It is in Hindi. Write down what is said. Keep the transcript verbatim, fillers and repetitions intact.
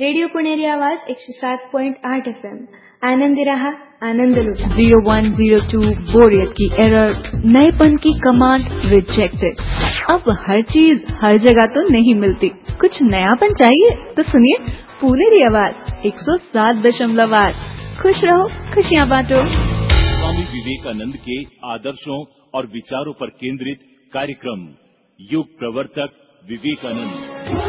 रेडिओ पुणेरी आवाज एकशे सात पॉइंट आठ एफ एम। आनंदी रहा, आनंद लुटा। जीरो वन जीरो टू बोरियत की एरर, नएपन की कमांड रिजेक्टेड। अब हर चीज हर जगह तो नहीं मिलती, कुछ नयापन चाहिए तो सुनिए पुणेरी आवाज एक सौ सात दशमलव आठ। खुश रहो, खुशियाँ बांटो। स्वामी विवेकानंद के आदर्शों और विचारों पर केंद्रित कार्यक्रम युग प्रवर्तक विवेकानंद।